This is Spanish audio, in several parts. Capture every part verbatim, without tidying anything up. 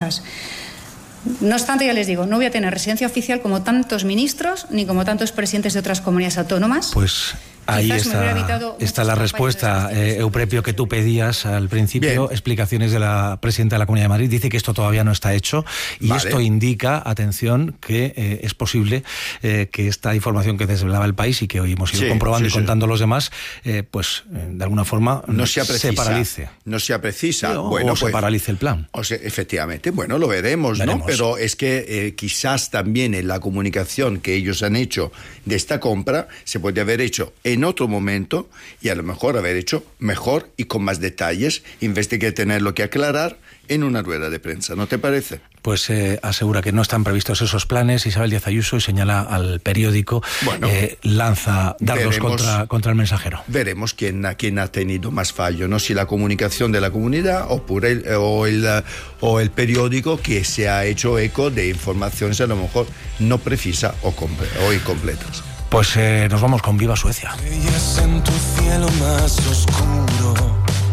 cosas. No obstante, ya les digo, no voy a tener residencia oficial como tantos ministros ni como tantos presidentes de otras comunidades autónomas. Pues ahí está, está la respuesta, eh, Euprepio, que tú pedías al principio. Bien. Explicaciones de la presidenta de la Comunidad de Madrid. Dice que esto todavía no está hecho y vale. Esto indica, atención, que eh, es posible eh, que esta información que desvelaba El País y que hoy hemos ido sí, comprobando sí, y contando sí. a los demás, eh, pues eh, de alguna forma no se, se paralice. No se precisa. No, bueno, o se pues, paralice el plan. O sea, efectivamente, bueno, lo veremos, veremos, ¿no? Pero es que eh, quizás también en la comunicación que ellos han hecho de esta compra se puede haber hecho en otro momento y a lo mejor haber hecho mejor y con más detalles, en vez de que tenerlo que aclarar en una rueda de prensa, ¿no te parece? Pues eh, asegura que no están previstos esos planes Isabel Díaz Ayuso y señala al periódico, bueno, eh, lanza dardos veremos, contra, contra el Mensajero. Veremos quién, quién ha tenido más fallo, ¿no? Si la comunicación de la comunidad o, por el, o, el, o el periódico que se ha hecho eco de informaciones a lo mejor no precisas o, o incompletas. Pues eh, nos vamos con Viva Suecia. En tu cielo más oscuro,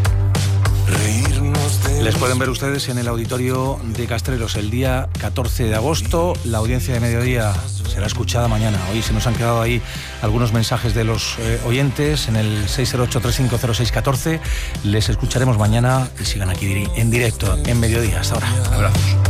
les pueden ver ustedes en el auditorio de Castreros el día catorce de agosto. La audiencia de mediodía será escuchada mañana. Hoy se nos han quedado ahí algunos mensajes de los eh, oyentes en el seis cero ocho, tres cinco cero, seis uno cuatro. Les escucharemos mañana y sigan aquí en directo en mediodía. Hasta ahora. Abrazos.